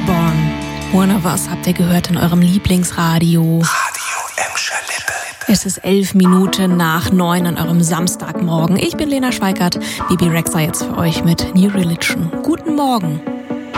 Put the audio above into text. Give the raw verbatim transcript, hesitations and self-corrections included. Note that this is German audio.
Osbourne. One of Us habt ihr gehört in eurem Lieblingsradio. Radio Emscher Lippe. Es ist elf Minuten nach neun an eurem Samstagmorgen. Ich bin Lena Schweikart. Bibi Rexha jetzt für euch mit New Religion. Guten Morgen.